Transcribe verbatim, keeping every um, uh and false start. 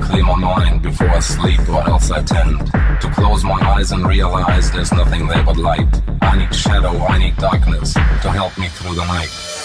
clear my mind before I sleep, or else I tend to close my eyes and realize there's nothing there but light. I need shadow, I need darkness to help me through the night.